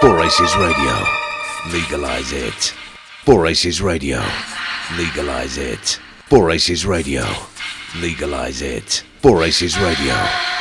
Four Aces Radio. Legalize it. Four Aces Radio. Legalize it. Four Aces Radio. Legalize it. Four Aces Radio.